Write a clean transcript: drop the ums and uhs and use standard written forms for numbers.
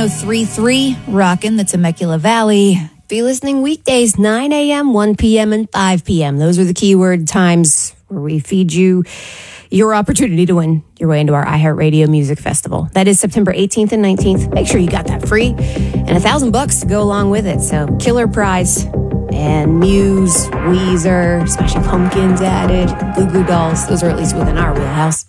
103.3, rockin' the Temecula Valley. Be listening weekdays, 9 a.m., 1 p.m., and 5 p.m. Those are the keyword times where we feed you your opportunity to win your way into our iHeartRadio Music Festival. That is September 18th and 19th. Make sure you got that free and $1,000 to go along with it. So killer prize. And Muse, Weezer, Smashing Pumpkins added, Goo Goo Dolls. Those are at least within our wheelhouse.